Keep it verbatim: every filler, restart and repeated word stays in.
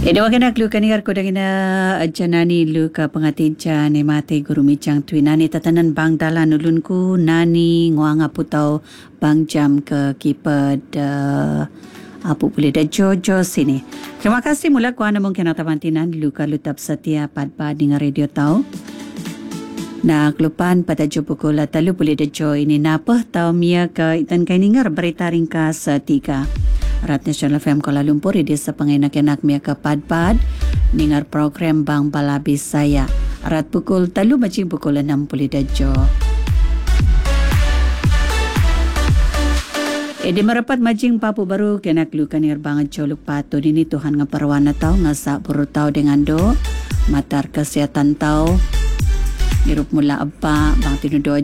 Eda wakina klu kanigar ko dagina janani lu ka pengatija ne mate guru micang twinani tatanan bang dalan ulun ku nani nguanga putau bang jam ke kipad uh, apu boleh da jojo sini. Terima kasih mula kuana mungkin atabantinan lu ka lutap setia padpa dengar radio tau. Na kelupan pada jo pukul talu boleh da jo ini napa tau mia ke itan kainingar berita ringkas tiga. Rat Nasional F M Kuala Lumpur di desa pengenak-enak mia ke Padpad dengar program Bang Balabis saya. Rat pukul talu macam pukul enam puluh dajo. E di merapat majing papu baru kena kelukan ir banget joluk patu dini Tuhan ngaparwana tau ngasak buru tau dengan do matar kesehatan tau. Nirup mula apa bang tinudo